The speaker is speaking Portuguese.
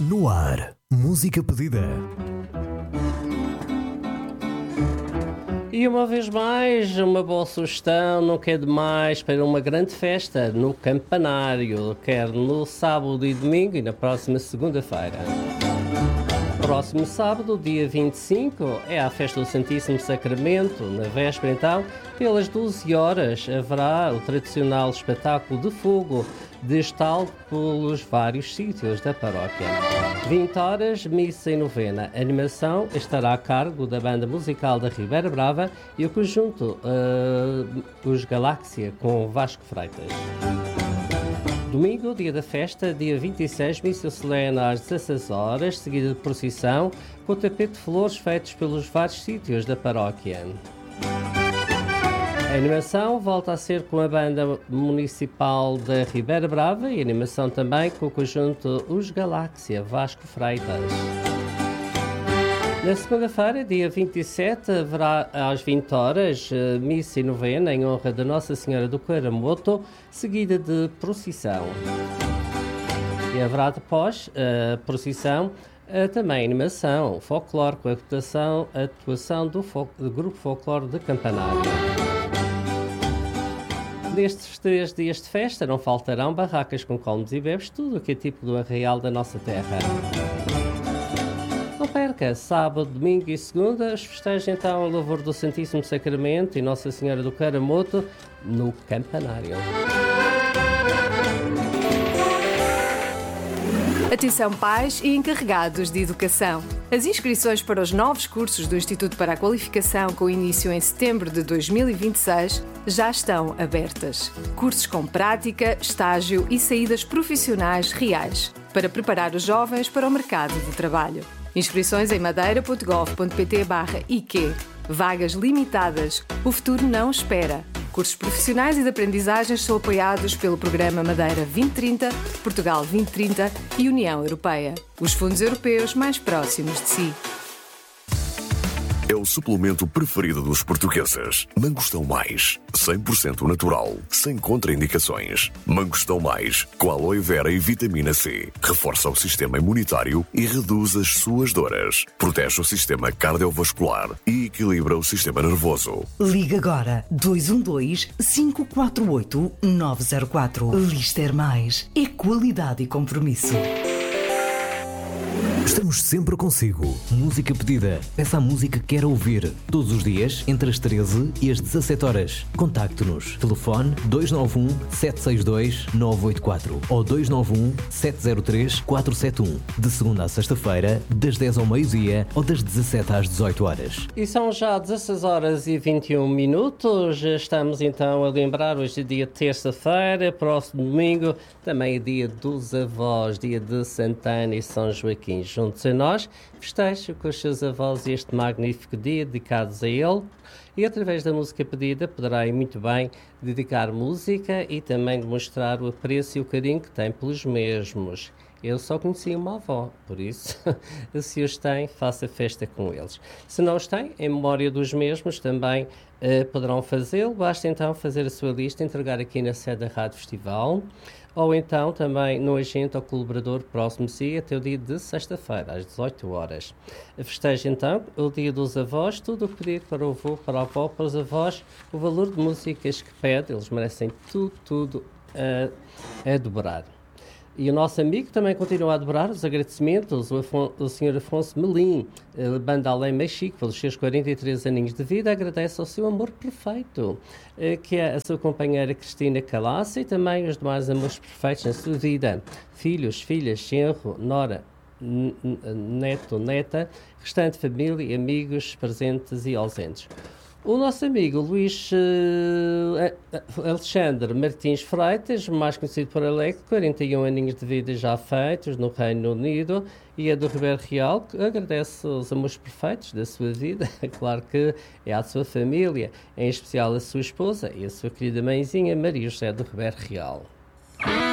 No ar, música pedida. E uma vez mais, uma boa sugestão, não quer demais, para uma grande festa no Campanário, quer no sábado e domingo e na próxima segunda-feira. Próximo sábado, dia 25, é a festa do Santíssimo Sacramento. Na véspera, então, pelas 12 horas, haverá o tradicional espetáculo de fogo, destalado pelos vários sítios da paróquia. 20 horas, missa e novena. A animação estará a cargo da banda musical da Ribeira Brava e o conjunto Os Galáxia, com Vasco Freitas. Domingo, dia da festa, dia 26, missa solene às 16 horas, seguida de procissão, com tapete de flores feitos pelos vários sítios da paróquia. A animação volta a ser com a banda municipal da Ribeira Brava e a animação também com o conjunto Os Galáxia, Vasco Freitas. Na segunda-feira, dia 27, haverá às 20 horas missa e novena em honra da Nossa Senhora do Caramoto, seguida de procissão. E haverá depois a procissão também animação, folclore com a atuação do Grupo Folclore de Campanário. Nestes 3 dias de festa não faltarão barracas com colmos e bebes, tudo o que é tipo do arraial da nossa terra. Não perca, sábado, domingo e segunda, os festejos então em louvor do Santíssimo Sacramento e Nossa Senhora do Caramoto no Campanário. Atenção pais e encarregados de educação. As inscrições para os novos cursos do Instituto para a Qualificação com início em setembro de 2026 já estão abertas. Cursos com prática, estágio e saídas profissionais reais para preparar os jovens para o mercado de trabalho. Inscrições em madeira.gov.pt/IQ. Vagas limitadas. O futuro não espera. Cursos profissionais e de aprendizagens são apoiados pelo Programa Madeira 2030, Portugal 2030 e União Europeia. Os fundos europeus mais próximos de si. É o suplemento preferido dos portugueses. Mangostão Mais, 100% natural, sem contraindicações. Mangostão Mais, com aloe vera e vitamina C. Reforça o sistema imunitário e reduz as suas dores. Protege o sistema cardiovascular e equilibra o sistema nervoso. Liga agora 212-548-904. Lister Mais. É qualidade e compromisso. Estamos sempre consigo. Música pedida. Peça a música que quer ouvir. Todos os dias, entre as 13 e as 17 horas. Contacte-nos. Telefone 291-762-984 ou 291-703-471. De segunda a sexta-feira, das 10 ao meio-dia ou das 17 às 18 horas. E são já 16 horas e 21 minutos. Estamos então a lembrar, hoje é dia de terça-feira, próximo domingo, também é dia dos avós, dia de Santana e São Joaquim. Juntos a nós, festeje com os seus avós este magnífico dia dedicados a ele e através da música pedida poderá muito bem dedicar música e também demonstrar o apreço e o carinho que tem pelos mesmos. Eu só conheci uma avó, por isso, se os tem, faça festa com eles. Se não os tem, em memória dos mesmos, também poderão fazê-lo. Basta então fazer a sua lista, entregar aqui na sede da Rádio Festival, ou então também no agente ou colaborador próximo de si até o dia de sexta-feira, às 18 horas. Festeja então o dia dos avós, tudo o que pedir para o avô, para a avó, para os avós, o valor de músicas que pede, eles merecem tudo a dobrar. E o nosso amigo também continua a dobrar os agradecimentos, o Sr. Afonso Melim, banda Além Mexico, pelos seus 43 aninhos de vida, agradece ao seu amor perfeito, que é a sua companheira Cristina Calaça e também os demais amores perfeitos na sua vida, filhos, filhas, genro, nora, neto, neta, restante família, amigos presentes e ausentes. O nosso amigo Luís Alexandre Martins Freitas, mais conhecido por Alex, 41 aninhos de vida já feitos no Reino Unido e é do Ribeira Real, que agradece os amores perfeitos da sua vida, claro que é à sua família, em especial a sua esposa e a sua querida mãezinha Maria José do Ribeira Real.